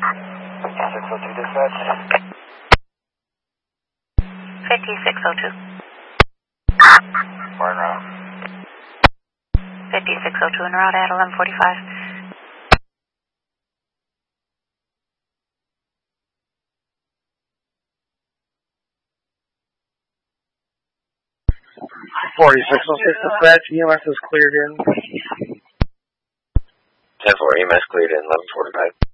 5602 dispatch. 5602. We're en route. 5602 en route at 1145. Dispatch, EMS is cleared in. 10-4, EMS cleared in 1145.